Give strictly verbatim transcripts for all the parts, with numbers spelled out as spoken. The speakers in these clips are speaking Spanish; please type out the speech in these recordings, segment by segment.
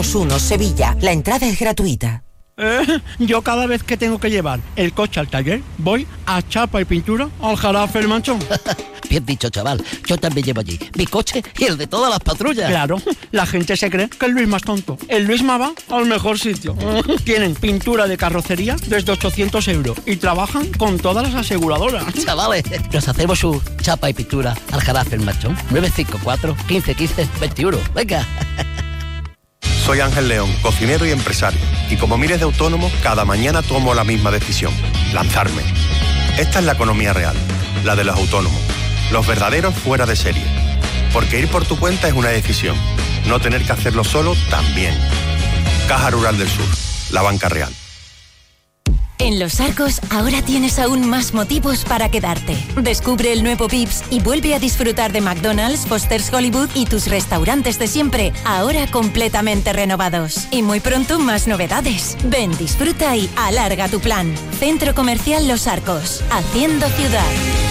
uno Sevilla. La entrada es gratuita. Eh, yo cada vez que tengo que llevar el coche al taller, voy a Chapa y Pintura al Jarafe El Manchón. Bien dicho, chaval. Yo también llevo allí mi coche y el de todas las patrullas. Claro, la gente se cree que el Luis más tonto. El Luis más va al mejor sitio. Tienen pintura de carrocería desde ochocientos euros y trabajan con todas las aseguradoras. Chavales, nos hacemos su chapa y pintura al Jarafe El Manchón. nueve cinco cuatro, quince quince, veintiuno. Venga. Soy Ángel León, cocinero y empresario. Y como miles de autónomos, cada mañana tomo la misma decisión: lanzarme. Esta es la economía real, la de los autónomos. Los verdaderos fuera de serie. Porque ir por tu cuenta es una decisión. No tener que hacerlo solo también. Caja Rural del Sur, la banca real. En Los Arcos ahora tienes aún más motivos para quedarte. Descubre el nuevo Vips y vuelve a disfrutar de McDonald's, Foster's Hollywood y tus restaurantes de siempre, ahora completamente renovados. Y muy pronto más novedades. Ven, disfruta y alarga tu plan. Centro Comercial Los Arcos, haciendo ciudad.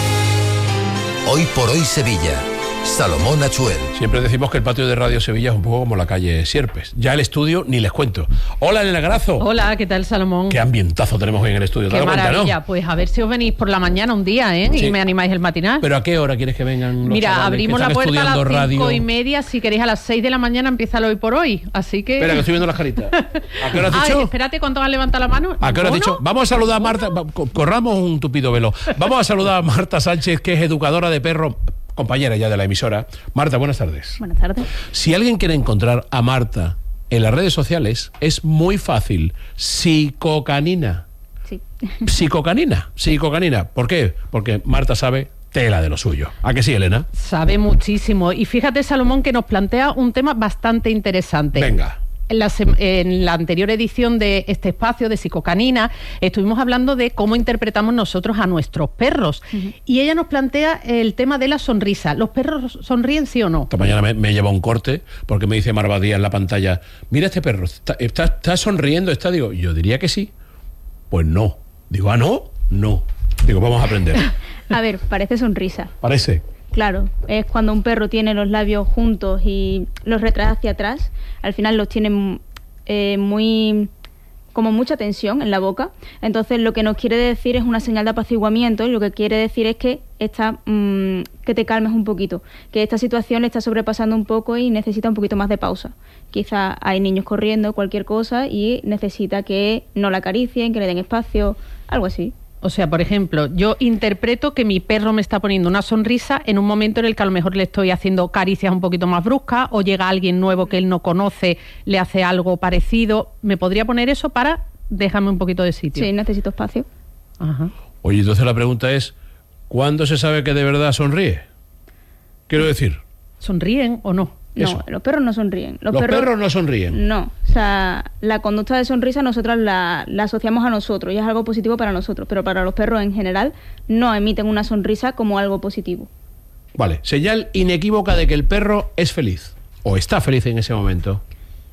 Hoy por hoy Sevilla. Salomón Achuel. Siempre decimos que el patio de Radio Sevilla es un poco como la calle Sierpes. Ya el estudio ni les cuento. Hola, Elena Garazo. Hola, ¿qué tal, Salomón? Qué ambientazo tenemos hoy en el estudio. Qué maravilla. Cuenta, ¿no? Pues a ver si os venís por la mañana un día, ¿eh? Sí. Y me animáis el matinal. ¿Pero a qué hora quieres que vengan los Mira, abrimos la puerta a las cinco radio? y media. Si queréis a las seis de la mañana empieza el Hoy por Hoy. Así que... Espera, que estoy viendo las caritas. ¿A qué hora has Ay, dicho? espérate, ¿cuánto has levantado la mano? ¿A qué hora has dicho? Vamos a saludar a Marta. Corramos un tupido velo. Vamos a saludar a Marta Sánchez, que es educadora de perros, compañera ya de la emisora. Marta, buenas tardes. Buenas tardes. Si alguien quiere encontrar a Marta en las redes sociales, es muy fácil. Psicocanina. Sí. Psicocanina. Psicocanina. ¿Por qué? Porque Marta sabe tela de lo suyo. ¿A que sí, Elena? Sabe muchísimo. Y fíjate, Salomón, que nos plantea un tema bastante interesante. Venga. En la, en la anterior edición de este espacio de Psicocanina estuvimos hablando de cómo interpretamos nosotros a nuestros perros. Uh-huh. Y ella nos plantea el tema de la sonrisa. ¿Los perros sonríen, sí o no? Esta mañana me, me lleva un corte porque me dice Marva Díaz en la pantalla: mira este perro, está, está, está sonriendo, está. Digo, yo diría que sí. Pues no. Digo, ah, no, no. Digo, vamos a aprender. A ver, parece sonrisa. Parece. Claro, es cuando un perro tiene los labios juntos y los retrae hacia atrás, al final los tiene eh, muy, como mucha tensión en la boca. Entonces lo que nos quiere decir es una señal de apaciguamiento, y lo que quiere decir es que está, mmm, que te calmes un poquito, que esta situación le está sobrepasando un poco y necesita un poquito más de pausa. Quizá hay niños corriendo, cualquier cosa, y necesita que no la acaricien, que le den espacio, algo así. O sea, por ejemplo, yo interpreto que mi perro me está poniendo una sonrisa en un momento en el que a lo mejor le estoy haciendo caricias un poquito más bruscas, o llega alguien nuevo que él no conoce, le hace algo parecido. ¿Me podría poner eso para dejarme un poquito de sitio? Sí, necesito espacio. Ajá. Oye, entonces la pregunta es, ¿cuándo se sabe que de verdad sonríe? Quiero decir... ¿Sonríen o no? No, Eso. Los perros no sonríen. Los, los perros, perros no sonríen. No, o sea, la conducta de sonrisa nosotros la, la asociamos a nosotros y es algo positivo para nosotros, pero para los perros en general no emiten una sonrisa como algo positivo. Vale, señal inequívoca de que el perro es feliz o está feliz en ese momento.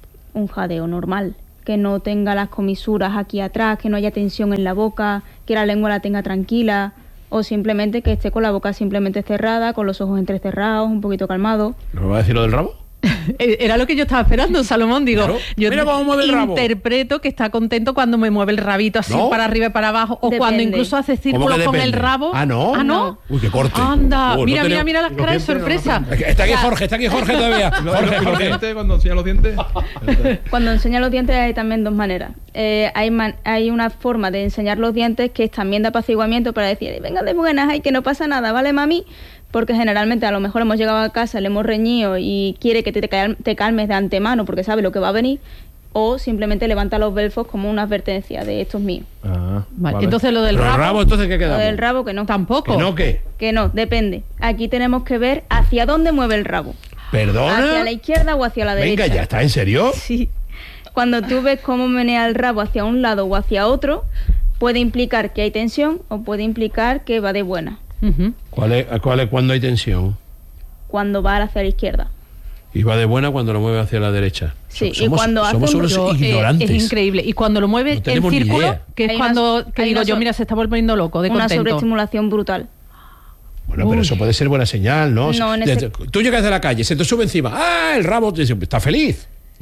Un jadeo normal, que no tenga las comisuras aquí atrás, que no haya tensión en la boca, que la lengua la tenga tranquila, o simplemente que esté con la boca simplemente cerrada, con los ojos entrecerrados, un poquito calmado. ¿No me va a decir lo del rabo? Era lo que yo estaba esperando, Salomón. Digo, claro. yo Mira cómo mueve el rabo. Interpreto que está contento cuando me mueve el rabito así, ¿no?, para arriba y para abajo, o depende. Cuando incluso hace círculos con el rabo. Ah, ¿no? Ah, no. Uy, qué corte. Anda, uh, mira, no mira, mira las caras de sorpresa. No, no, no. Está aquí Jorge, está aquí Jorge todavía. Jorge, Jorge. Cuando enseña los dientes. Cuando enseña los dientes hay también dos maneras. Eh, hay, man, hay una forma de enseñar los dientes que es también de apaciguamiento, para decir, venga de buenas, ay, que no pasa nada, ¿vale, mami? Porque generalmente a lo mejor hemos llegado a casa, le hemos reñido y quiere que te, te calmes de antemano porque sabe lo que va a venir, o simplemente levanta los belfos como una advertencia de estos míos. Ah, vale. Vale. Entonces lo del Pero rabo, rabo, entonces ¿qué quedamos? Lo del rabo que no. Tampoco. ¿Que no qué? Que no, depende. Aquí tenemos que ver hacia dónde mueve el rabo. ¿Perdona? ¿Hacia la izquierda o hacia la derecha? Venga, ya, ¿está en serio? Sí. Cuando tú ves cómo menea el rabo hacia un lado o hacia otro, puede implicar que hay tensión o puede implicar que va de buena. Uh-huh. ¿Cuál es, cuál es cuando hay tensión? Cuando va hacia la izquierda. Y va de buena cuando lo mueve hacia la derecha. Sí, somos, y cuando somos hace unos yo, ignorantes. Eh, es increíble. Y cuando lo mueve no en círculo, que es hay cuando una, que digo yo, so mira, se está volviendo loco de una contento. Una sobreestimulación brutal. Bueno, pero Uy. eso puede ser buena señal, ¿no? No, en ese... Tú llegas de la calle, se te sube encima, ¡ah, el rabo! Te dice, ¿está feliz? No.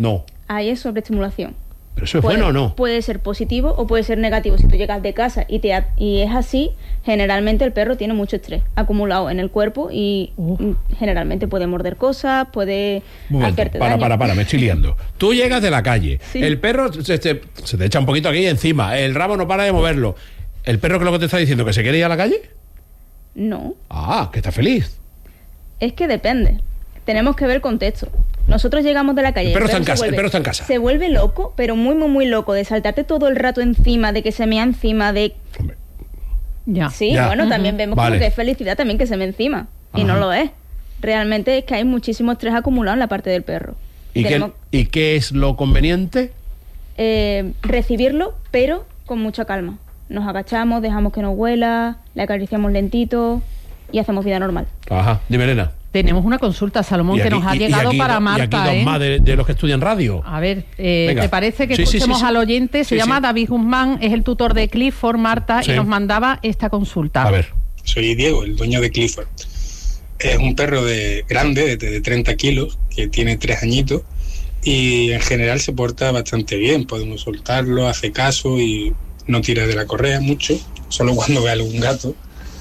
ahí es sobreestimulación. ¿Pero eso es puede, bueno o no? Puede ser positivo o puede ser negativo. Si tú llegas de casa y, te ha, y es así, generalmente el perro tiene mucho estrés acumulado en el cuerpo y uh. generalmente puede morder cosas, puede Momento, hacerte para, daño. para, para, me estoy liando. Tú llegas de la calle, sí. el perro se te, se te echa un poquito aquí encima, el rabo no para de moverlo. ¿El perro qué es lo que te está diciendo? ¿Que se quiere ir a la calle? No. Ah, que está feliz. Es que depende. Tenemos que ver el contexto. Nosotros llegamos de la calle. El perro, el perro está en casa, vuelve, el perro está en casa. Se vuelve loco, pero muy, muy, muy loco, de saltarte todo el rato encima, de que se mea encima, de... Hombre. Ya. Sí, Ya. bueno, Uh-huh. también vemos Vale. como que es felicidad también que se me encima. Y Ajá. no lo es. Realmente es que hay muchísimo estrés acumulado en la parte del perro. ¿Y qué, Tenemos, ¿Y qué es lo conveniente? eh, recibirlo, pero con mucha calma. Nos agachamos, dejamos que nos huela, le acariciamos lentito y hacemos vida normal. Ajá, dime, Elena. Tenemos una consulta, Salomón, Y que aquí- nos ha y- y llegado aquí para do- Marta. Y aquí dos ¿eh? más de, de los que estudian radio. A ver, eh, Venga. ¿te parece que Sí, sí, sí, escuchemos sí. al oyente? Se Sí, llama sí. David Guzmán, es el tutor de Clifford, Marta, Sí. y nos mandaba esta consulta. A ver. Soy Diego, el dueño de Clifford. Es un perro de grande, de, de treinta kilos, que tiene tres añitos y en general se porta bastante bien. Podemos soltarlo, hace caso y no tira de la correa mucho, solo cuando ve a algún gato.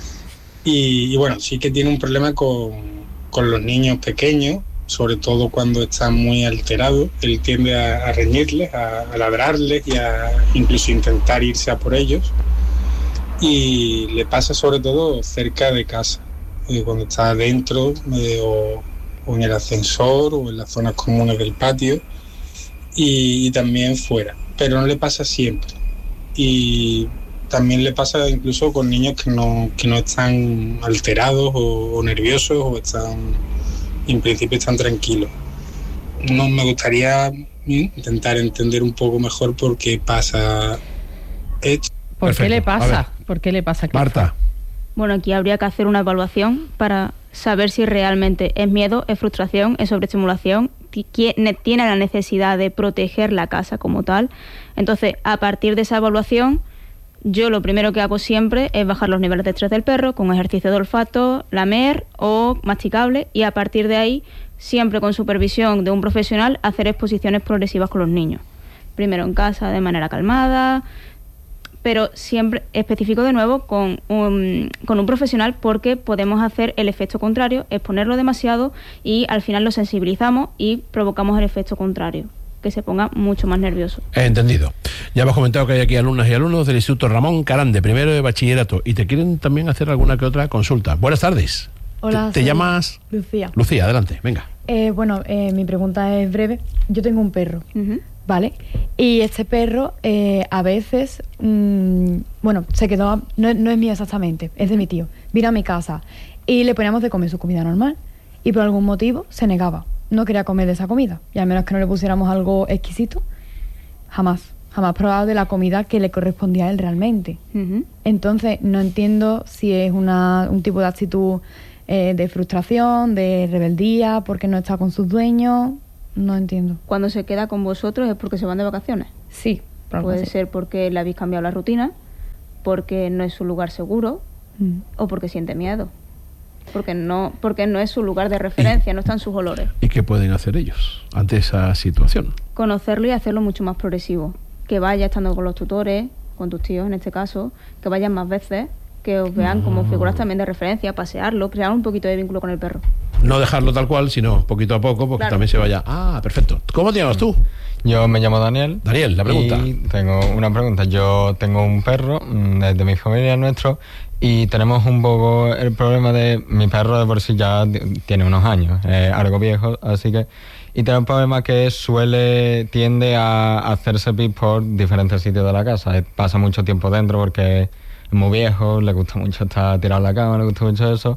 Y, y bueno, sí que tiene un problema con, con los niños pequeños, sobre todo cuando están muy alterados. Él tiende a, a reñirles, a, a ladrarles y a incluso intentar irse a por ellos. Y le pasa sobre todo cerca de casa, eh, cuando está dentro eh, o, o en el ascensor o en las zonas comunes del patio y, y también fuera, pero no le pasa siempre. Y también le pasa incluso con niños que no, que no están alterados o, o nerviosos o están, en principio están tranquilos. No, me gustaría intentar entender un poco mejor por qué pasa esto. ¿Por Perfecto. qué le A pasa? ¿Por qué le pasa? Clifford? Marta. Bueno, aquí habría que hacer una evaluación para saber si realmente es miedo, es frustración, es sobreestimulación, ti- quiere- tiene la necesidad de proteger la casa como tal. Entonces, a partir de esa evaluación, yo lo primero que hago siempre es bajar los niveles de estrés del perro con ejercicio de olfato, lamer o masticable, y a partir de ahí, siempre con supervisión de un profesional, hacer exposiciones progresivas con los niños. Primero en casa de manera calmada, pero siempre específico de nuevo con un, con un profesional, porque podemos hacer el efecto contrario, exponerlo demasiado y al final lo sensibilizamos y provocamos el efecto contrario, que se ponga mucho más nervioso. He entendido. Ya hemos comentado que hay aquí alumnas y alumnos del Instituto Ramón Carande, primero de bachillerato, y te quieren también hacer alguna que otra consulta. Buenas tardes. Hola, ¿Te, te soy llamas? Lucía. Lucía, adelante, venga. Eh, bueno, eh, mi pregunta es breve. Yo tengo un perro, Uh-huh. ¿vale? Y este perro eh, a veces, mmm, bueno, se quedó, no, no es mío exactamente, es de mi tío. Vino a mi casa y le poníamos de comer su comida normal y por algún motivo se negaba. No quería comer de esa comida, y a menos que no le pusiéramos algo exquisito, jamás, jamás probaba de la comida que le correspondía a él realmente. Uh-huh. Entonces, no entiendo si es una, un tipo de actitud eh, de frustración, de rebeldía, porque no está con sus dueños. No entiendo. Cuando se queda con vosotros es porque se van de vacaciones. Sí, por algo Puede así. ser porque le habéis cambiado la rutina, porque no es su lugar seguro Mm. o porque siente miedo. Porque no, porque no es su lugar de referencia, no están sus olores. ¿Y qué pueden hacer ellos ante esa situación? Conocerlo y hacerlo mucho más progresivo. Que vaya estando con los tutores, con tus tíos en este caso, que vayan más veces, que os vean como figuras también de referencia, pasearlo, crear un poquito de vínculo con el perro. No dejarlo tal cual, sino poquito a poco, porque Claro. también se vaya. Ah, perfecto. ¿Cómo te llamas tú? Yo me llamo Daniel. Daniel, la pregunta. Y tengo una pregunta. Yo tengo un perro, mm, desde mi familia nuestro, y tenemos un poco el problema de... Mi perro de por sí ya t- tiene unos años, es algo viejo, así que... Y tiene un problema que suele, tiende a hacerse pis por diferentes sitios de la casa. Eh, Pasa mucho tiempo dentro porque es muy viejo, le gusta mucho estar tirado en la cama, le gusta mucho eso.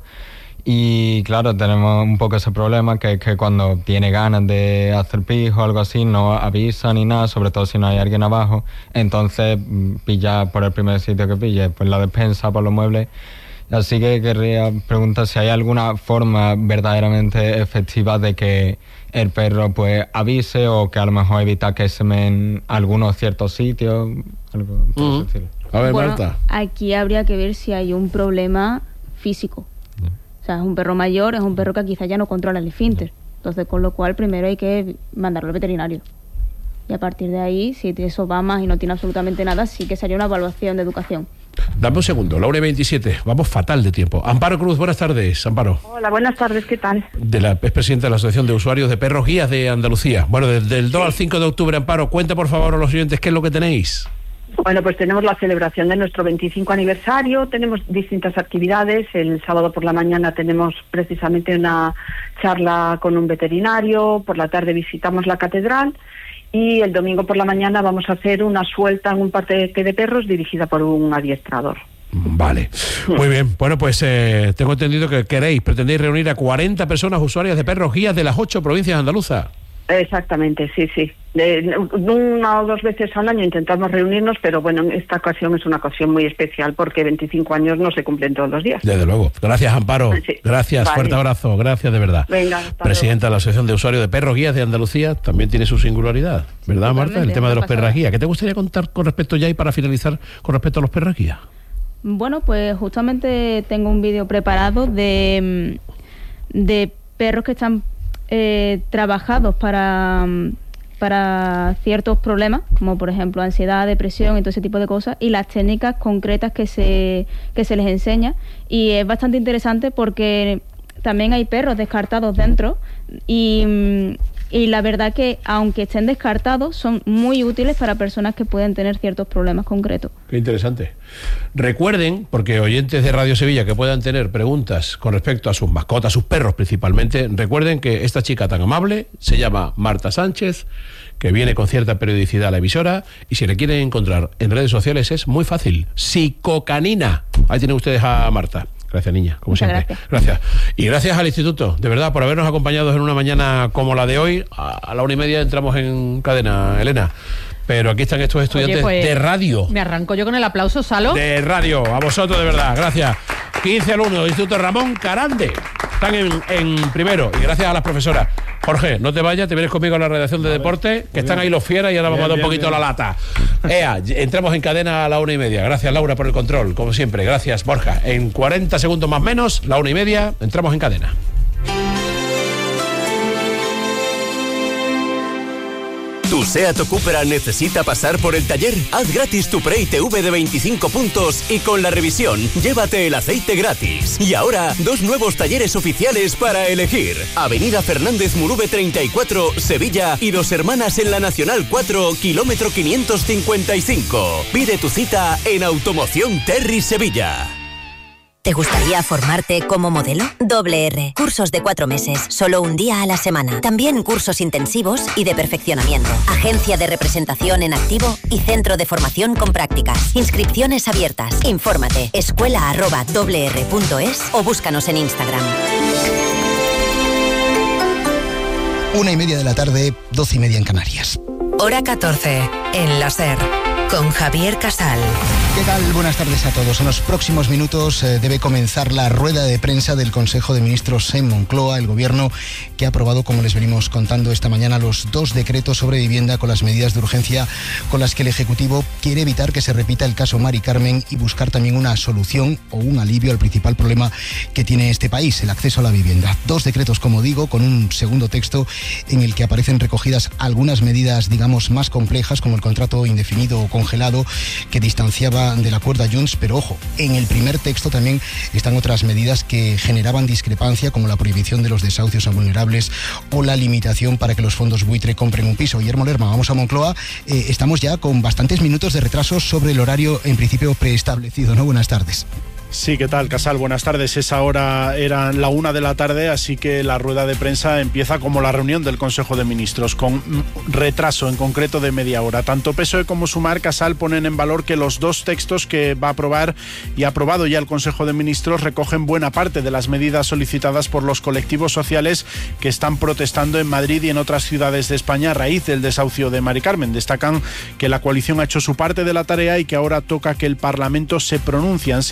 Y claro, tenemos un poco ese problema, que es que cuando tiene ganas de hacer pis o algo así, no avisa ni nada, sobre todo si no hay alguien abajo. Entonces mm, pilla por el primer sitio que pille, por la despensa, por los muebles. Así que querría preguntar si hay alguna forma verdaderamente efectiva de que el perro pues avise, o que a lo mejor evitar que se me en algunos ciertos sitios, algo por Ujú. ese estilo. A ver, Bueno, Marta. aquí habría que ver si hay un problema físico. O sea, es un perro mayor, es un perro que quizá ya no controla el esfínter. Entonces, con lo cual, primero hay que mandarlo al veterinario. Y a partir de ahí, si eso va más y no tiene absolutamente nada, sí que sería una evaluación de educación. Dame un segundo, la una y veintisiete, vamos fatal de tiempo. Amparo Cruz, buenas tardes, Amparo. Hola, buenas tardes, ¿qué tal? De la, es presidenta de la Asociación de Usuarios de Perros Guías de Andalucía. Bueno, desde el dos al cinco de octubre, Amparo, cuenta por favor a los oyentes qué es lo que tenéis. Bueno, pues tenemos la celebración de nuestro veinticinco aniversario, tenemos distintas actividades. El sábado por la mañana tenemos precisamente una charla con un veterinario, por la tarde visitamos la catedral y el domingo por la mañana vamos a hacer una suelta en un parque de perros dirigida por un adiestrador. Vale, muy bien. Bueno, pues eh, tengo entendido que queréis, pretendéis reunir a cuarenta personas usuarias de perros guías de las ocho provincias andaluzas. Exactamente, sí, sí. De, una o dos veces al año intentamos reunirnos, pero bueno, en esta ocasión es una ocasión muy especial porque veinticinco años no se cumplen todos los días. Desde luego. Gracias, Amparo. Sí. Gracias, Vale. Fuerte abrazo. Gracias de verdad. Venga, hasta Presidenta de la Asociación de Usuarios de Perros Guías de Andalucía también tiene su singularidad, ¿verdad, Marta? El tema de los perros guías. ¿Qué te gustaría contar con respecto ya y para finalizar con respecto a los perros guías? Bueno, pues justamente tengo un vídeo preparado de, de perros que están eh, trabajados para, para ciertos problemas, como por ejemplo ansiedad, depresión y todo ese tipo de cosas, y las técnicas concretas que se, que se les enseña. Y es bastante interesante porque también hay perros descartados dentro y... Y la verdad que, aunque estén descartados, son muy útiles para personas que pueden tener ciertos problemas concretos. Qué interesante. Recuerden, porque oyentes de Radio Sevilla que puedan tener preguntas con respecto a sus mascotas, sus perros principalmente, recuerden que esta chica tan amable se llama Marta Sánchez, que viene con cierta periodicidad a la emisora, y si le quieren encontrar en redes sociales es muy fácil. Psicocanina. Ahí tienen ustedes a Marta. Gracias, niña, como Muchas siempre. Gracias. gracias. Y gracias al Instituto, de verdad, por habernos acompañado en una mañana como la de hoy. A, a la una y media entramos en cadena, Elena. Pero aquí están estos estudiantes Oye, pues, de radio. Me arranco yo con el aplauso, Salo. De radio, a vosotros de verdad, gracias. quince alumnos del Instituto Ramón Carande. Están en, en primero. Y gracias a las profesoras. Jorge, no te vayas, te vienes conmigo a la redacción de deporte, que están ahí los fieras y ahora vamos a dar un poquito la lata. Ea, entramos en cadena a la una y media. Gracias, Laura, por el control, como siempre. Gracias, Borja. En cuarenta segundos más menos, la una y media, entramos en cadena. ¿Tu SEAT o Cupra necesita pasar por el taller? Haz gratis tu Pre I T V de veinticinco puntos y con la revisión, llévate el aceite gratis. Y ahora, dos nuevos talleres oficiales para elegir. Avenida Fernández Murube treinta y cuatro, Sevilla, y Dos Hermanas en la Nacional cuatro, kilómetro quinientos cincuenta y cinco. Pide tu cita en Automoción Terry Sevilla. ¿Te gustaría formarte como modelo? Doble R. Cursos de cuatro meses, solo un día a la semana. También cursos intensivos y de perfeccionamiento. Agencia de representación en activo y centro de formación con prácticas. Inscripciones abiertas. Infórmate. Escuela arroba doble r punto es o búscanos en Instagram. Una y media de la tarde, doce y media en Canarias. Hora catorce, en la SER, con Javier Casal. ¿Qué tal? Buenas tardes a todos. En los próximos minutos eh, debe comenzar la rueda de prensa del Consejo de Ministros en Moncloa, el Gobierno que ha aprobado, como les venimos contando esta mañana, los dos decretos sobre vivienda con las medidas de urgencia con las que el Ejecutivo quiere evitar que se repita el caso Mari Carmen y buscar también una solución o un alivio al principal problema que tiene este país, el acceso a la vivienda. Dos decretos, como digo, con un segundo texto en el que aparecen recogidas algunas medidas, digamos, más complejas, como el contrato indefinido o congelado que distanciaba del acuerdo a Junts, pero ojo, en el primer texto también están otras medidas que generaban discrepancia, como la prohibición de los desahucios a vulnerables o la limitación para que los fondos buitre compren un piso. Guillermo Lerma, vamos a Moncloa. Eh, estamos ya con bastantes minutos de retraso sobre el horario en principio preestablecido, ¿no? Buenas tardes. Sí, ¿qué tal, Casal? Buenas tardes. Esa hora era la una de la tarde, así que la rueda de prensa empieza como la reunión del Consejo de Ministros, con retraso en concreto de media hora. Tanto P S O E como Sumar, Casal, ponen en valor que los dos textos que va a aprobar y ha aprobado ya el Consejo de Ministros recogen buena parte de las medidas solicitadas por los colectivos sociales que están protestando en Madrid y en otras ciudades de España a raíz del desahucio de Mari Carmen. Destacan que la coalición ha hecho su parte de la tarea y que ahora toca que el Parlamento se pronuncie. Han sido horas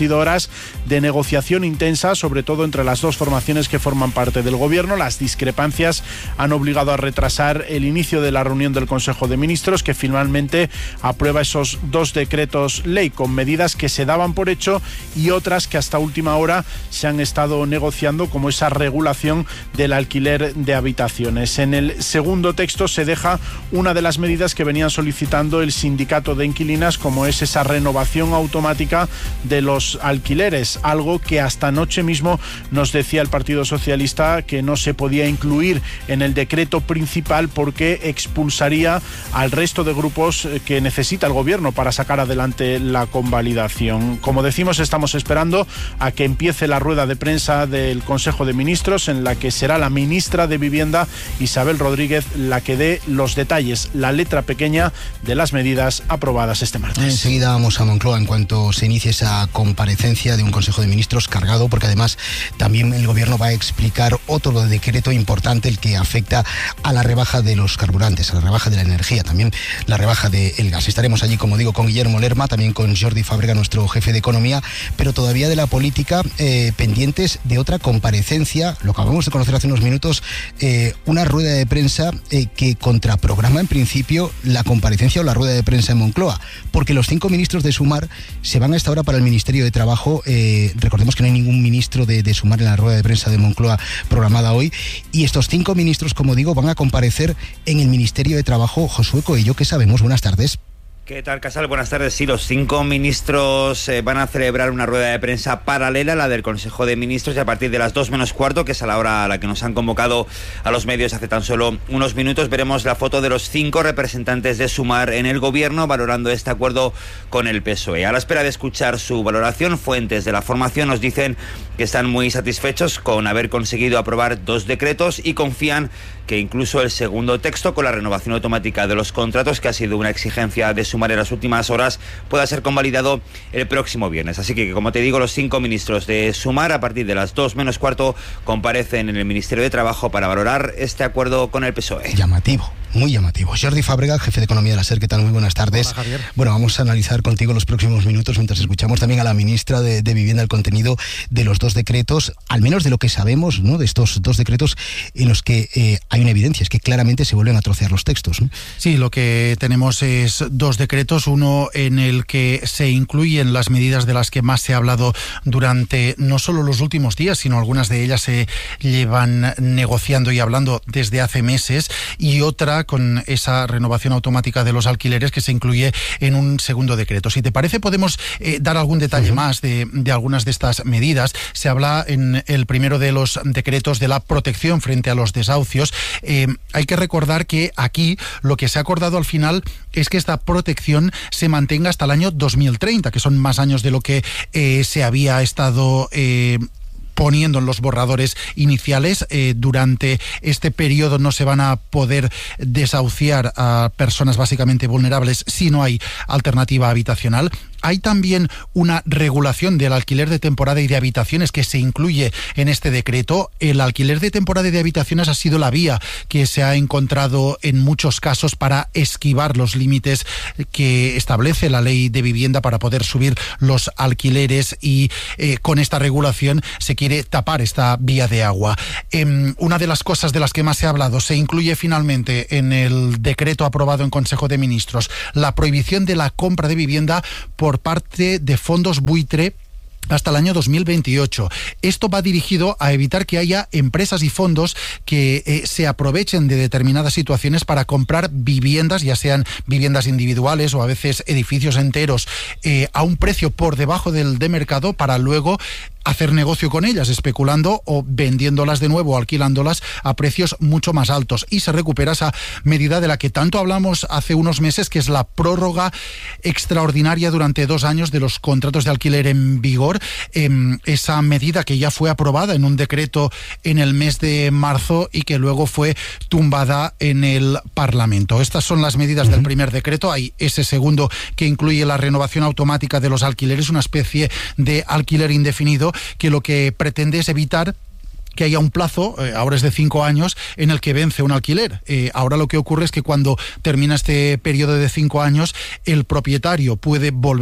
semanas de negociación intensa, sobre todo entre las dos formaciones que forman parte del gobierno. Las discrepancias han obligado a retrasar el inicio de la reunión del Consejo de Ministros, que finalmente aprueba esos dos decretos ley con medidas que se daban por hecho y otras que hasta última hora se han estado negociando, como esa regulación del alquiler de habitaciones. En el segundo texto se deja una de las medidas que venían solicitando el sindicato de inquilinas, como es esa renovación automática de los alquileres, algo que hasta anoche mismo nos decía el Partido Socialista que no se podía incluir en el decreto principal porque expulsaría al resto de grupos que necesita el gobierno para sacar adelante la convalidación. Como decimos, estamos esperando a que empiece la rueda de prensa del Consejo de Ministros, en la que será la ministra de Vivienda, Isabel Rodríguez, la que dé los detalles, la letra pequeña de las medidas aprobadas este martes. Enseguida vamos a Moncloa en cuanto se inicie esa comparecencia de un Consejo de Ministros cargado, porque además también el gobierno va a explicar otro decreto importante, el que afecta a la rebaja de los carburantes, a la rebaja de la energía, también la rebaja del gas. Estaremos allí, como digo, con Guillermo Lerma, también con Jordi Fábrega, nuestro jefe de economía, pero todavía de la política, eh, pendientes de otra comparecencia, lo que acabamos de conocer hace unos minutos, eh, una rueda de prensa eh, que contraprograma en principio la comparecencia o la rueda de prensa en Moncloa, porque los cinco ministros de Sumar se van a esta hora para el Ministerio de Trabajo. Eh, recordemos que no hay ningún ministro de, de Sumar en la rueda de prensa de Moncloa programada hoy, y estos cinco ministros, como digo, van a comparecer en el Ministerio de Trabajo. Josué Coello, ¿qué sabemos? Buenas tardes. ¿Qué tal, Casal? Buenas tardes. Sí, los cinco ministros eh, van a celebrar una rueda de prensa paralela a la del Consejo de Ministros, y a partir de las dos menos cuarto, que es a la hora a la que nos han convocado a los medios hace tan solo unos minutos, veremos la foto de los cinco representantes de Sumar en el gobierno valorando este acuerdo con el P S O E. A la espera de escuchar su valoración, fuentes de la formación nos dicen que están muy satisfechos con haber conseguido aprobar dos decretos y confían que incluso el segundo texto, con la renovación automática de los contratos, que ha sido una exigencia de Sumar en las últimas horas, pueda ser convalidado el próximo viernes. Así que, como te digo, los cinco ministros de Sumar, a partir de las dos menos cuarto, comparecen en el Ministerio de Trabajo para valorar este acuerdo con el P S O E. Llamativo, muy llamativo. Jordi Fábrega, jefe de Economía de la SER, ¿qué tal? Muy buenas tardes. Hola, Javier. Bueno, vamos a analizar contigo los próximos minutos, mientras escuchamos también a la ministra de, de Vivienda el contenido de los dos decretos, al menos de lo que sabemos, ¿no?, de estos dos decretos en los que eh, hay una evidencia, es que claramente se vuelven a trocear los textos, ¿no? Sí, lo que tenemos es dos decretos, uno en el que se incluyen las medidas de las que más se ha hablado durante no solo los últimos días, sino algunas de ellas se llevan negociando y hablando desde hace meses, y otra con esa renovación automática de los alquileres que se incluye en un segundo decreto. Si te parece, podemos eh, dar algún detalle uh-huh. más de, de algunas de estas medidas. Se habla en el primero de los decretos de la protección frente a los desahucios. Eh, hay que recordar que aquí lo que se ha acordado al final es que esta protección se mantenga hasta el año dos mil treinta, que son más años de lo que eh, se había estado eh, poniendo en los borradores iniciales. Eh, durante este periodo no se van a poder desahuciar a personas básicamente vulnerables si no hay alternativa habitacional. Hay también una regulación del alquiler de temporada y de habitaciones que se incluye en este decreto. El alquiler de temporada y de habitaciones ha sido la vía que se ha encontrado en muchos casos para esquivar los límites que establece la ley de vivienda para poder subir los alquileres, y eh, con esta regulación se quiere tapar esta vía de agua. Eh, una de las cosas de las que más se ha hablado, se incluye finalmente en el decreto aprobado en Consejo de Ministros la prohibición de la compra de vivienda por parte de fondos buitre hasta el año dos mil veintiocho. Esto va dirigido a evitar que haya empresas y fondos que eh, se aprovechen de determinadas situaciones para comprar viviendas, ya sean viviendas individuales o a veces edificios enteros, eh, a un precio por debajo del de mercado, para luego hacer negocio con ellas, especulando o vendiéndolas de nuevo, alquilándolas a precios mucho más altos. Y se recupera esa medida de la que tanto hablamos hace unos meses, que es la prórroga extraordinaria durante dos años de los contratos de alquiler en vigor. Eh, esa medida que ya fue aprobada en un decreto en el mes de marzo y que luego fue tumbada en el Parlamento. Estas son las medidas uh-huh. del primer decreto. Hay ese segundo que incluye la renovación automática de los alquileres, una especie de alquiler indefinido, que lo que pretende es evitar que haya un plazo, eh, ahora es de cinco años, en el que vence un alquiler. Eh, ahora lo que ocurre es que cuando termina este periodo de cinco años, el propietario puede volver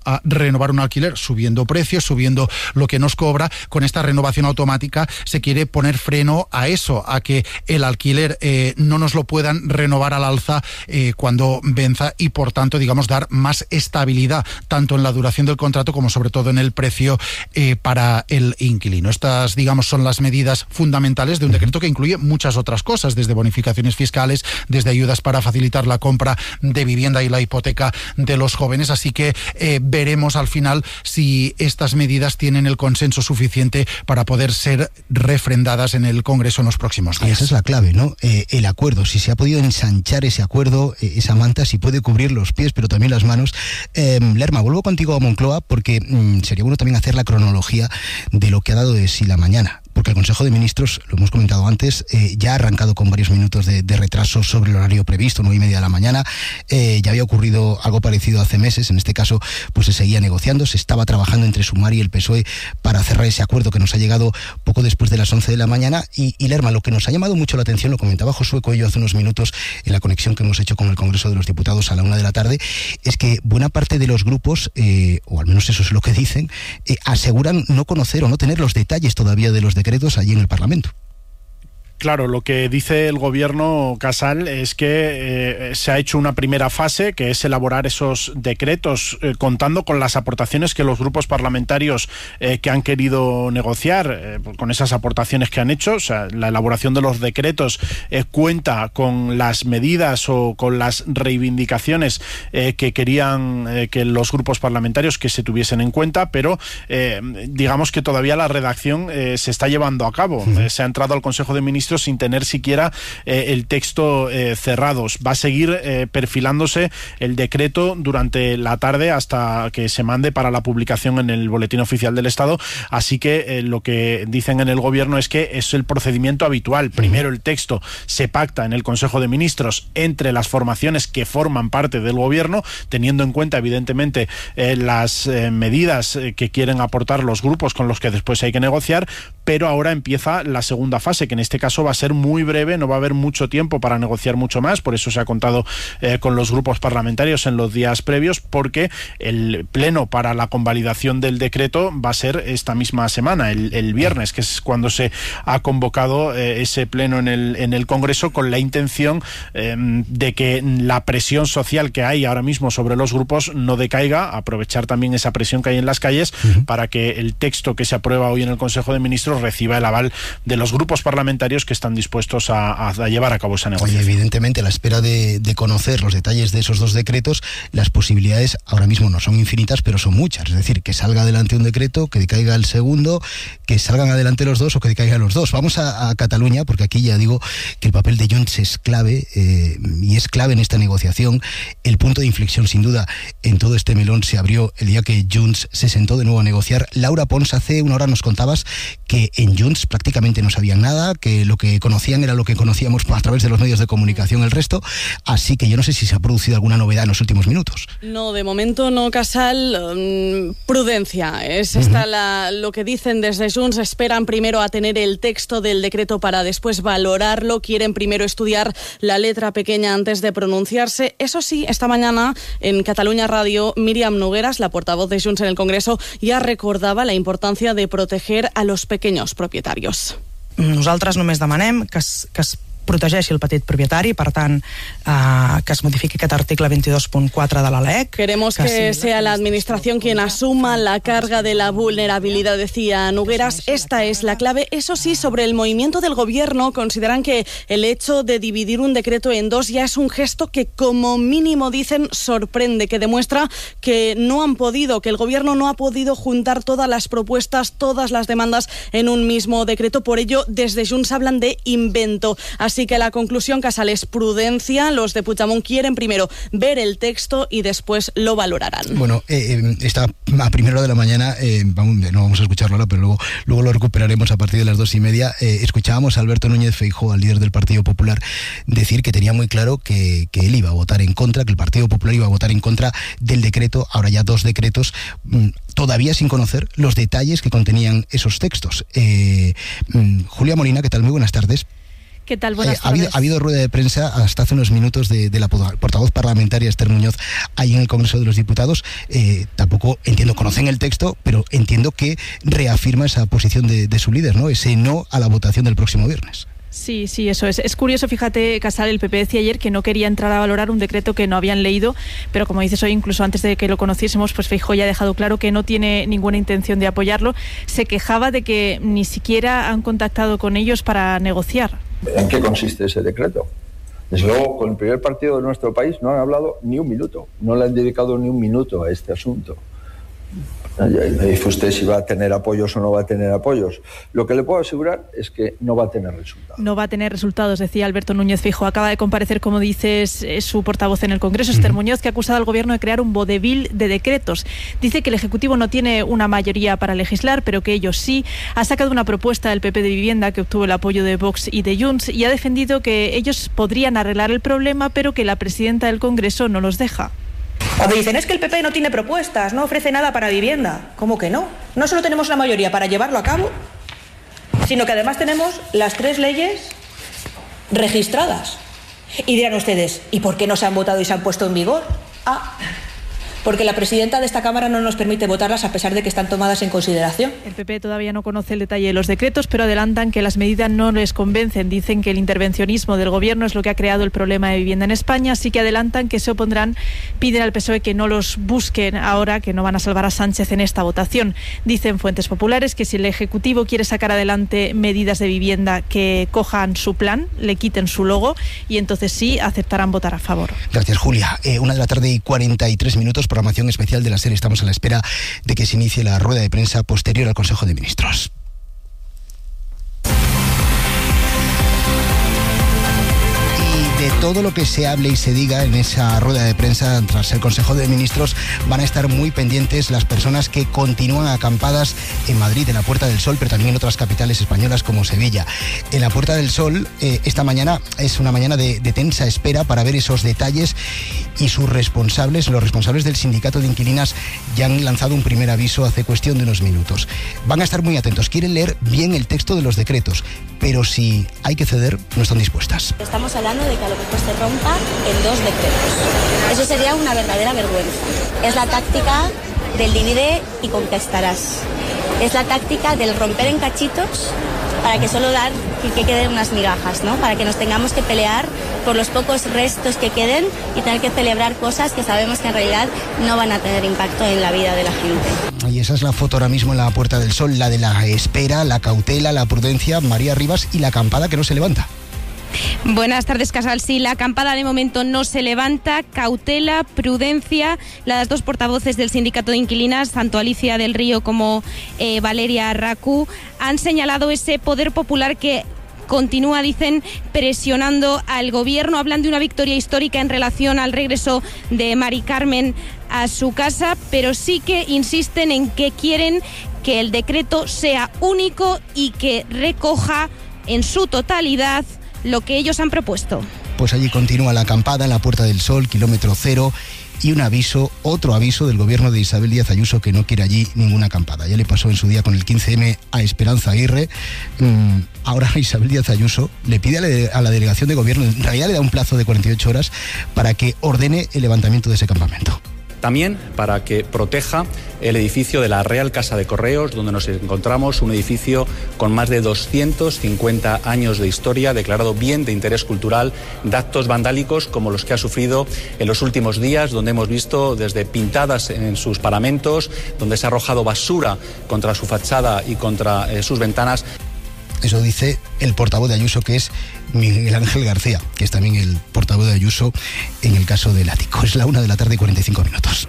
a renovar un alquiler subiendo precios, subiendo lo que nos cobra. Con esta renovación automática se quiere poner freno a eso, a que el alquiler eh, no nos lo puedan renovar al alza eh, cuando venza y, por tanto, digamos, dar más estabilidad tanto en la duración del contrato como sobre todo en el precio eh, para el inquilino. Estas, digamos, son las medidas fundamentales de un decreto que incluye muchas otras cosas, desde bonificaciones fiscales, desde ayudas para facilitar la compra de vivienda y la hipoteca de los jóvenes. Así que eh, veremos al final si estas medidas tienen el consenso suficiente para poder ser refrendadas en el Congreso en los próximos días. Y esa es la clave, ¿no? Eh, el acuerdo, si se ha podido ensanchar ese acuerdo, eh, esa manta, si puede cubrir los pies, pero también las manos. Eh, Lerma, vuelvo contigo a Moncloa porque mm, sería bueno también hacer la cronología de lo que ha dado de sí la mañana. Porque el Consejo de Ministros, lo hemos comentado antes, eh, ya ha arrancado con varios minutos de, de retraso sobre el horario previsto, nueve y media de la mañana. Eh, ya había ocurrido algo parecido hace meses. En este caso, pues se seguía negociando, se estaba trabajando entre Sumar y el P S O E para cerrar ese acuerdo que nos ha llegado poco después de las once de la mañana. Y, y Lerma, lo que nos ha llamado mucho la atención, lo comentaba Josué Coello hace unos minutos en la conexión que hemos hecho con el Congreso de los Diputados a la una de la tarde, es que buena parte de los grupos, eh, o al menos eso es lo que dicen, eh, aseguran no conocer o no tener los detalles todavía de los decretos allí en el Parlamento. Claro, lo que dice el gobierno, Casal, es que eh, se ha hecho una primera fase, que es elaborar esos decretos, eh, contando con las aportaciones que los grupos parlamentarios eh, que han querido negociar, eh, con esas aportaciones que han hecho. O sea, la elaboración de los decretos eh, cuenta con las medidas o con las reivindicaciones eh, que querían eh, que los grupos parlamentarios que se tuviesen en cuenta, pero eh, digamos que todavía la redacción eh, se está llevando a cabo. Uh-huh. Eh, se ha entrado al Consejo de Ministros sin tener siquiera eh, el texto eh, cerrado. Va a seguir eh, perfilándose el decreto durante la tarde hasta que se mande para la publicación en el Boletín Oficial del Estado, así que eh, lo que dicen en el gobierno es que es el procedimiento habitual. Primero el texto se pacta en el Consejo de Ministros entre las formaciones que forman parte del gobierno, teniendo en cuenta evidentemente eh, las eh, medidas eh, que quieren aportar los grupos con los que después hay que negociar, pero ahora empieza la segunda fase, que en este caso va a ser muy breve, no va a haber mucho tiempo para negociar mucho más. Por eso se ha contado eh, con los grupos parlamentarios en los días previos, porque el pleno para la convalidación del decreto va a ser esta misma semana, el, el viernes, que es cuando se ha convocado eh, ese pleno en el, en el Congreso, con la intención eh, de que la presión social que hay ahora mismo sobre los grupos no decaiga, aprovechar también esa presión que hay en las calles uh-huh. para que el texto que se aprueba hoy en el Consejo de Ministros reciba el aval de los grupos parlamentarios que están dispuestos a, a llevar a cabo esa negociación. Oye, evidentemente, a la espera de, de conocer los detalles de esos dos decretos, las posibilidades ahora mismo no son infinitas, pero son muchas. Es decir, que salga adelante un decreto, que decaiga el segundo, que salgan adelante los dos o que decaigan los dos. Vamos a, a Cataluña, porque aquí ya digo que el papel de Junts es clave eh, y es clave en esta negociación. El punto de inflexión, sin duda, en todo este melón se abrió el día que Junts se sentó de nuevo a negociar. Laura Pons, hace una hora nos contabas que en Junts prácticamente no sabían nada, que lo que conocían era lo que conocíamos a través de los medios de comunicación el resto, así que yo no sé si se ha producido alguna novedad en los últimos minutos. No, de momento no, Casal. Um, prudencia, es esta uh-huh. la, lo que dicen desde Junts. Esperan primero a tener el texto del decreto para después valorarlo, quieren primero estudiar la letra pequeña antes de pronunciarse. Eso sí, esta mañana en Catalunya Radio, Míriam Nogueras, la portavoz de Junts en el Congreso, ya recordava la importancia de proteger a los pequeños propietarios. Nosaltres només demanem que es, que es protegeixi el petit propietari, per tant, eh, que es modifiqui aquest article veintidós punt quatre de la L E C. Queremos que, que sea la administración quien asuma la carga de la vulnerabilidad, decía Nogueras. Esta es la clave. Eso sí, sobre el movimiento del gobierno, consideran que el hecho de dividir un decreto en dos ya es un gesto que, como mínimo, dicen, sorprende, que demuestra que no han podido, que el gobierno no ha podido juntar todas las propuestas, todas las demandas en un mismo decreto. Por ello, desde Junts hablan de invento. Así que la conclusión, Casal, es prudencia. Los de Puigdemont quieren primero ver el texto y después lo valorarán. Bueno, eh, eh, está a primera hora de la mañana, eh, vamos, no vamos a escucharlo ahora, pero luego, luego lo recuperaremos a partir de las dos y media. Eh, escuchábamos a Alberto Núñez Feijóo, al líder del Partido Popular, decir que tenía muy claro que, que él iba a votar en contra, que el Partido Popular iba a votar en contra del decreto, ahora ya dos decretos, mmm, todavía sin conocer los detalles que contenían esos textos. Eh, mmm, Julia Molina, ¿qué tal? Muy buenas tardes. ¿Qué tal? Buenas eh, ha, habido, tardes. ha habido rueda de prensa hasta hace unos minutos de, de la portavoz parlamentaria Esther Muñoz ahí en el Congreso de los Diputados. Eh, tampoco entiendo, conocen el texto, pero entiendo que reafirma esa posición de, de su líder, ¿no? Ese no a la votación del próximo viernes. Sí, sí, eso es. Es curioso, fíjate, Casal, el P P decía ayer que no quería entrar a valorar un decreto que no habían leído, pero como dices hoy, incluso antes de que lo conociésemos, pues Feijóo ya ha dejado claro que no tiene ninguna intención de apoyarlo. Se quejaba de que ni siquiera han contactado con ellos para negociar. ¿En qué consiste ese decreto? Desde luego, con el primer partido de nuestro país no han hablado ni un minuto, no le han dedicado ni un minuto a este asunto. Me dice usted si va a tener apoyos o no va a tener apoyos. Lo que le puedo asegurar es que no va a tener resultados. No va a tener resultados, decía Alberto Núñez Feijóo. Acaba de comparecer, como dices, su portavoz en el Congreso, Esther Muñoz, que ha acusado al Gobierno de crear un vodevil de decretos. Dice que el Ejecutivo no tiene una mayoría para legislar, pero que ellos sí. Ha sacado una propuesta del P P de vivienda que obtuvo el apoyo de Vox y de Junts y ha defendido que ellos podrían arreglar el problema, pero que la presidenta del Congreso no los deja. Cuando dicen es que el P P no tiene propuestas, no ofrece nada para vivienda. ¿Cómo que no? No solo tenemos la mayoría para llevarlo a cabo, sino que además tenemos las tres leyes registradas. Y dirán ustedes, ¿y por qué no se han votado y se han puesto en vigor? Ah, porque la presidenta de esta Cámara no nos permite votarlas a pesar de que están tomadas en consideración. El P P todavía no conoce el detalle de los decretos, pero adelantan que las medidas no les convencen. Dicen que el intervencionismo del Gobierno es lo que ha creado el problema de vivienda en España, así que adelantan que se opondrán, piden al P S O E que no los busquen ahora, que no van a salvar a Sánchez en esta votación. Dicen fuentes populares que si el Ejecutivo quiere sacar adelante medidas de vivienda que cojan su plan, le quiten su logo y entonces sí aceptarán votar a favor. Gracias, Julia. Eh, una de la tarde y cuarenta y tres minutos, programación especial de la serie. Estamos a la espera de que se inicie la rueda de prensa posterior al Consejo de Ministros. De todo lo que se hable y se diga en esa rueda de prensa tras el Consejo de Ministros van a estar muy pendientes las personas que continúan acampadas en Madrid, en la Puerta del Sol, pero también en otras capitales españolas como Sevilla. En la Puerta del Sol, eh, esta mañana es una mañana de, de tensa espera para ver esos detalles y sus responsables, los responsables del sindicato de inquilinas, ya han lanzado un primer aviso hace cuestión de unos minutos. Van a estar muy atentos, quieren leer bien el texto de los decretos, pero si hay que ceder, no están dispuestas. Estamos hablando de que a lo mejor se rompa en dos decretos. Eso sería una verdadera vergüenza. Es la táctica del divide y conquistarás. Es la táctica del romper en cachitos para que solo dar y que queden unas migajas, ¿no? Para que nos tengamos que pelear por los pocos restos que queden y tener que celebrar cosas que sabemos que en realidad no van a tener impacto en la vida de la gente. Y esa es la foto ahora mismo en la Puerta del Sol, la de la espera, la cautela, la prudencia, María Rivas, y la acampada que no se levanta. Buenas tardes, Casal. Sí, la acampada de momento no se levanta. Cautela, prudencia. Las dos portavoces del sindicato de inquilinas, tanto Alicia del Río como eh, Valeria Racú, han señalado ese poder popular que continúa, dicen, presionando al Gobierno. Hablan de una victoria histórica en relación al regreso de Mari Carmen a su casa, pero sí que insisten en que quieren que el decreto sea único y que recoja en su totalidad lo que ellos han propuesto. Pues allí continúa la acampada en la Puerta del Sol, kilómetro cero, y un aviso, otro aviso del Gobierno de Isabel Díaz Ayuso, que no quiere allí ninguna acampada. Ya le pasó en su día con el quince eme a Esperanza Aguirre. Mm, ahora Isabel Díaz Ayuso le pide a la, a la delegación de Gobierno, en realidad le da un plazo de cuarenta y ocho horas para que ordene el levantamiento de ese campamento. También para que proteja el edificio de la Real Casa de Correos, donde nos encontramos, un edificio con más de doscientos cincuenta años de historia, declarado bien de interés cultural, de actos vandálicos como los que ha sufrido en los últimos días, donde hemos visto desde pintadas en sus paramentos, donde se ha arrojado basura contra su fachada y contra eh, sus ventanas. Eso dice el portavoz de Ayuso, que es Miguel Ángel García, que es también el portavoz de Ayuso en el caso del ático. Es la una de la tarde y cuarenta y cinco minutos.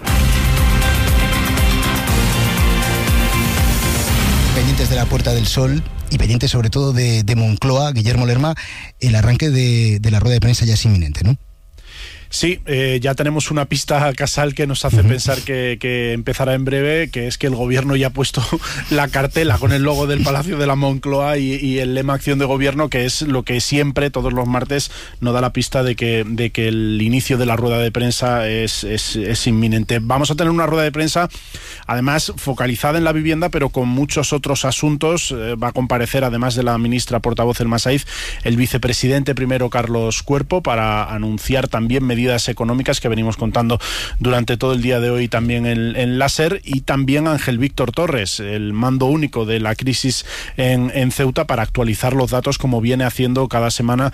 Pendientes de la Puerta del Sol y pendientes sobre todo de, de Moncloa, Guillermo Lerma, el arranque de, de la rueda de prensa ya es inminente, ¿no? Sí, eh, ya tenemos una pista, Casal, que nos hace uh-huh. pensar que, que empezará en breve, que es que el gobierno ya ha puesto la cartela con el logo del Palacio de la Moncloa y, y el lema Acción de Gobierno, que es lo que siempre, todos los martes, nos da la pista de que, de que el inicio de la rueda de prensa es, es, es inminente. Vamos a tener una rueda de prensa, además, focalizada en la vivienda, pero con muchos otros asuntos. Eh, va a comparecer, además de la ministra portavoz Elma Saiz, el vicepresidente primero, Carlos Cuerpo, para anunciar también medidas económicas que venimos contando durante todo el día de hoy también en, en la SER, y también Ángel Víctor Torres, el mando único de la crisis en, en Ceuta, para actualizar los datos como viene haciendo cada semana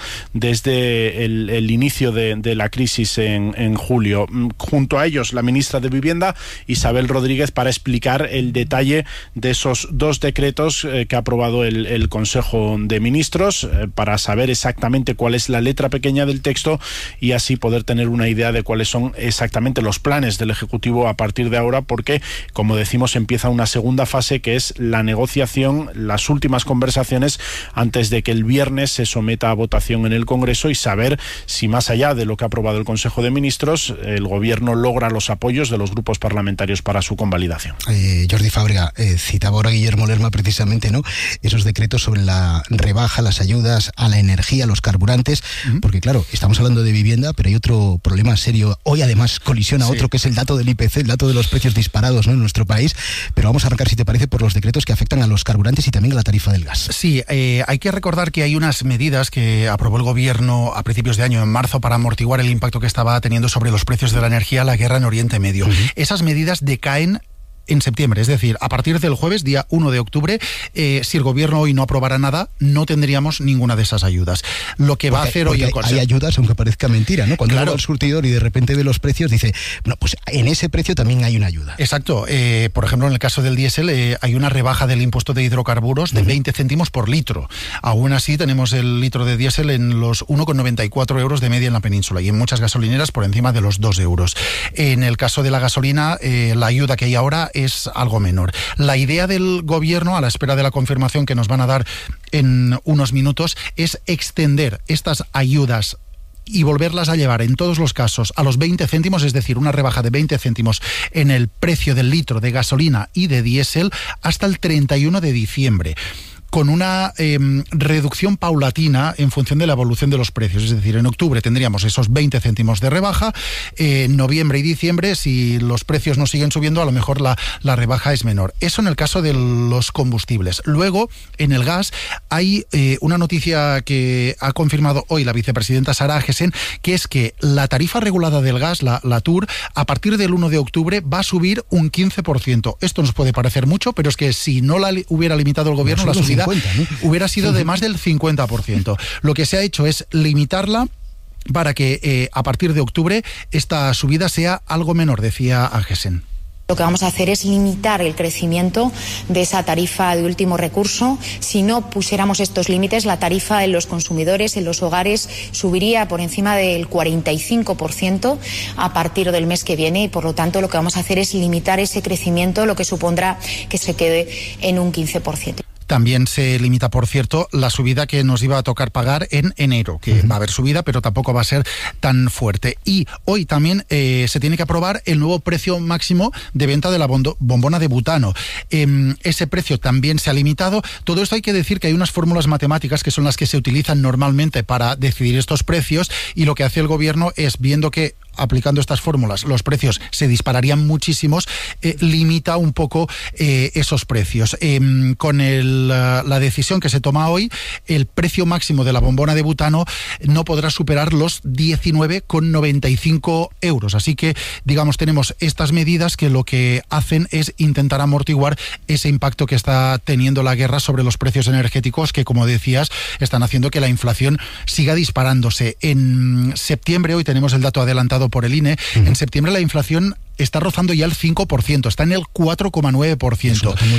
desde el, el inicio de, de la crisis en, en julio. Junto a ellos la ministra de Vivienda, Isabel Rodríguez, para explicar el detalle de esos dos decretos eh, que ha aprobado el, el Consejo de Ministros, eh, para saber exactamente cuál es la letra pequeña del texto y así poder tener una idea de cuáles son exactamente los planes del Ejecutivo a partir de ahora, porque, como decimos, empieza una segunda fase, que es la negociación, las últimas conversaciones antes de que el viernes se someta a votación en el Congreso, y saber si, más allá de lo que ha aprobado el Consejo de Ministros, el Gobierno logra los apoyos de los grupos parlamentarios para su convalidación. Eh, Jordi Fábrega, eh, citaba ahora Guillermo Lerma precisamente, ¿no?, esos decretos sobre la rebaja, las ayudas a la energía, a los carburantes, uh-huh. porque claro, estamos hablando de vivienda, pero hay otro problema serio. Hoy además colisiona sí. otro, que es el dato del I P C, el dato de los precios disparados, ¿no?, en nuestro país. Pero vamos a arrancar, si te parece, por los decretos que afectan a los carburantes y también a la tarifa del gas. Sí, eh, hay que recordar que hay unas medidas que aprobó el Gobierno a principios de año, en marzo, para amortiguar el impacto que estaba teniendo sobre los precios de la energía la guerra en Oriente Medio. Uh-huh. Esas medidas decaen en septiembre, es decir, a partir del jueves, día uno de octubre, eh, si el Gobierno hoy no aprobara nada, no tendríamos ninguna de esas ayudas. Lo que porque, va a hacer hoy el Consejo... Hay ayudas, aunque parezca mentira, ¿no? Cuando claro. va al surtidor y de repente ve los precios, dice, bueno, pues en ese precio también hay una ayuda. Exacto. Eh, por ejemplo, en el caso del diésel, eh, hay una rebaja del impuesto de hidrocarburos de uh-huh. veinte céntimos por litro. Aún así, tenemos el litro de diésel en los uno con noventa y cuatro euros de media en la península, y en muchas gasolineras por encima de los dos euros. En el caso de la gasolina, eh, la ayuda que hay ahora es algo menor. La idea del Gobierno, a la espera de la confirmación que nos van a dar en unos minutos, es extender estas ayudas y volverlas a llevar en todos los casos a los veinte céntimos, es decir, una rebaja de veinte céntimos en el precio del litro de gasolina y de diésel hasta el treinta y uno de diciembre. Con una eh, reducción paulatina en función de la evolución de los precios. Es decir, en octubre tendríamos esos veinte céntimos de rebaja, eh, en noviembre y diciembre, si los precios no siguen subiendo, a lo mejor la, la rebaja es menor. Eso en el caso de los combustibles. Luego, en el gas, hay eh, una noticia que ha confirmado hoy la vicepresidenta Sara Agesen, que es que la tarifa regulada del gas, la, la T U R, a partir del uno de octubre va a subir un quince por ciento. Esto nos puede parecer mucho, pero es que si no la hubiera limitado el Gobierno, la subida cincuenta, ¿no? hubiera sido de más del cincuenta por ciento. Lo que se ha hecho es limitarla para que eh, a partir de octubre esta subida sea algo menor, decía Agesen. Lo que vamos a hacer es limitar el crecimiento de esa tarifa de último recurso. Si no pusiéramos estos límites, la tarifa en los consumidores, en los hogares, subiría por encima del cuarenta y cinco por ciento a partir del mes que viene, y por lo tanto lo que vamos a hacer es limitar ese crecimiento, lo que supondrá que se quede en un quince por ciento. También se limita, por cierto, la subida que nos iba a tocar pagar en enero, que uh-huh. va a haber subida, pero tampoco va a ser tan fuerte. Y hoy también eh, se tiene que aprobar el nuevo precio máximo de venta de la bondo, bombona de butano. Eh, ese precio también se ha limitado. Todo esto hay que decir que hay unas fórmulas matemáticas que son las que se utilizan normalmente para decidir estos precios, y lo que hace el Gobierno es, viendo que aplicando estas fórmulas los precios se dispararían muchísimos, eh, limita un poco eh, esos precios. Eh, con el, la, la decisión que se toma hoy, el precio máximo de la bombona de butano no podrá superar los diecinueve con noventa y cinco euros. Así que, digamos, tenemos estas medidas que lo que hacen es intentar amortiguar ese impacto que está teniendo la guerra sobre los precios energéticos, que, como decías, están haciendo que la inflación siga disparándose. En septiembre, hoy tenemos el dato adelantado por el I N E, uh-huh. en septiembre la inflación está rozando ya el cinco por ciento, está en el cuatro coma nueve por ciento.